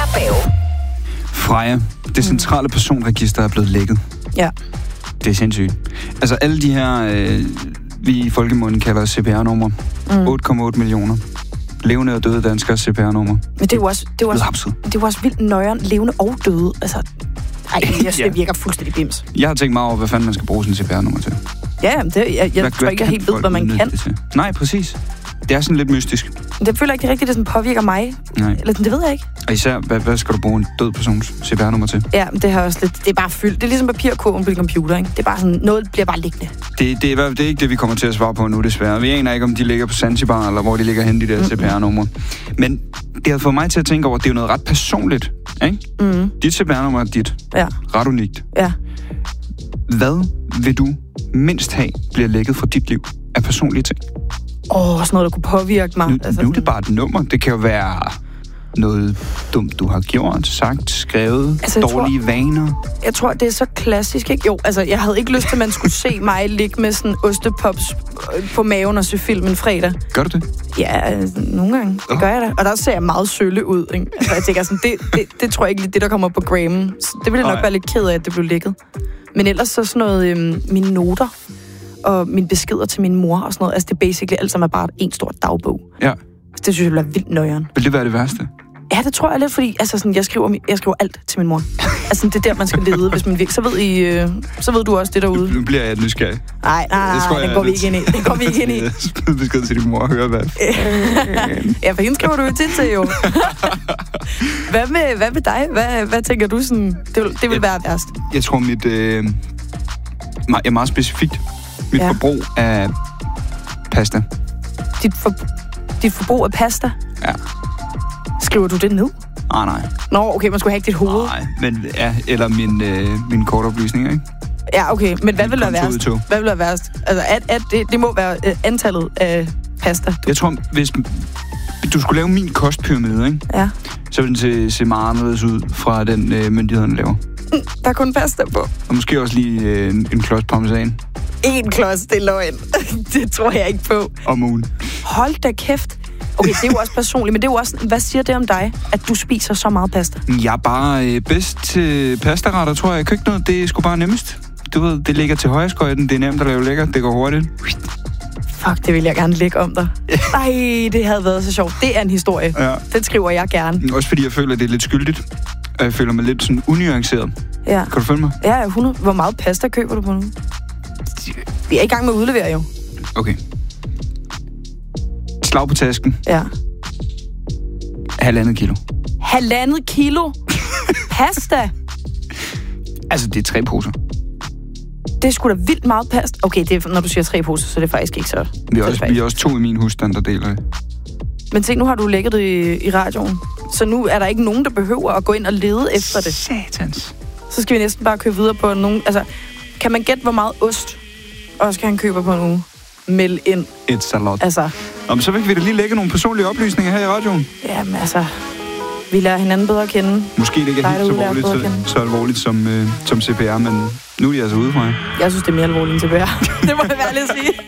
Bave. Freja, det centrale personregister er blevet lækket. Ja. Det er sindssygt. Altså alle de her, vi i folkemunden kalder CPR-numre. 8,8 millioner. Levende og døde danskere CPR-numre. Men det er jo også vildt nøjeren, levende og døde. Altså, det virker fuldstændig bims. Jeg har tænkt meget over, hvad fanden man skal bruge sådan en CPR-nummer til. Ja, jeg tror ikke, jeg helt ved, hvad man kan. Nej, præcis. Det er sådan lidt mystisk. Det føler ikke, det rigtigt, det sådan påvirker mig. Nej. Eller det ved jeg ikke. Og især, hvad skal du bruge en død persons CPR-nummer til? Ja, det har også lidt. Det er bare fyldt. Det er ligesom papirkurven på din computer, ikke? Det er bare sådan, noget bliver bare liggende. Det er ikke det, vi kommer til at svare på nu, desværre. Vi aner ikke, om de ligger på Zanzibar, eller hvor de ligger hen, de der CPR-numre. Men det har fået mig til at tænke over, at det er jo noget ret personligt, ikke? Dit CPR-nummer er dit. Ja. Ret unikt. Ja. Hvad vil du mindst have bliver lækket fra dit liv af personlige ting? Sådan noget, der kunne påvirke mig. Nu er det bare et nummer. Det kan jo være noget dumt, du har gjort, sagt, skrevet, dårlige vaner. Jeg tror, det er så klassisk, ikke? Jo, altså, jeg havde ikke lyst til, at man skulle se mig ligge med sådan ostepops på maven og se filmen fredag. Gør du det? Ja, nogle gange. Det gør jeg da. Og der ser jeg meget sølle ud, ikke? Altså, jeg tænker sådan, det tror jeg ikke lige det, der kommer på Grammen. Det ville jeg nok være lidt ked af, at det blev lækket. Men ellers så sådan noget, mine noter og mine beskeder til min mor og sådan noget. Altså, det er basically alt sammen er bare en stor dagbog. Ja. Det synes jeg bliver vildt nøjeren. Vil det være det værste? Ja, det tror jeg lidt, fordi altså, sådan, jeg skriver alt til min mor. Altså, det er der, man skal lede, hvis man vil. Så ved du også det derude. Nu bliver jeg nysgerrig. Nej, det går vi ikke ind i. Det går vi ikke ind i. Smid besked til din mor og høre hvad. Ja, for hende skriver du jo tit til, jo. Hvad med dig? Hvad tænker du sådan, det vil være værst? Jeg tror, er meget specifikt. Mit forbrug af pasta. Dit forbrug af pasta? Ja. Skriver du det ned? Nej. Nå, okay, man skulle have ikke dit hoved. Nej, men eller min kortoplysninger, ikke? Ja, okay, men hvad vil være værst? Hvad vil være værst? Altså, det må være antallet af pasta. Jeg tror, hvis du skulle lave min kostpyramide, ikke? Ja. Så vil den se meget anderledes ud fra den myndighederne laver. Der er kun pasta på. Og måske også lige en klods parmesan. En klods, det er løgn. Det tror jeg ikke på. Om ugen. Hold da kæft. Okay, det er jo også personligt, men det er jo også... Hvad siger det om dig, at du spiser så meget pasta? Jeg er bare bedst til pastaretter, tror jeg. I køkkenet, det er sgu bare nemmest. Du ved, det ligger til højreskøjten, det er nemt at lave lækkert, det går hurtigt. Fuck, det vil jeg gerne lægge om dig. Nej, det havde været så sjovt. Det er en historie. Ja. Den skriver jeg gerne. Også fordi jeg føler, at det er lidt skyldigt. Og jeg føler mig lidt sådan unuanceret. Ja. Kan du følge mig? Ja, 100. Hvor meget pasta køber du på nu? Vi er i gang med at udlevere, jo. Okay. Slag på tasken. Ja. 1,5 kilo. 1,5 kilo? Pasta? Altså, det er 3 poser. Det er sgu da vildt meget pasta. Okay, når du siger 3 poser, så er det faktisk ikke så... Vi er også 2 i min husstand, der deler det. Men tænk, nu har du lægget det i radioen. Så nu er der ikke nogen, der behøver at gå ind og lede efter det. Satans. Så skal vi næsten bare købe videre på nogen... Altså, kan man gætte, hvor meget ost også kan han købe på en uge? Meld ind. Et salat. Altså... Så fik vi da lige lægge nogle personlige oplysninger her i radioen. Jamen altså... Vi lærer hinanden bedre at kende. Måske det ikke er helt så alvorligt som CPR, men nu er de altså ude fra jer. Jeg synes, det er mere alvorligt end CPR. Det må jeg være lidt sige.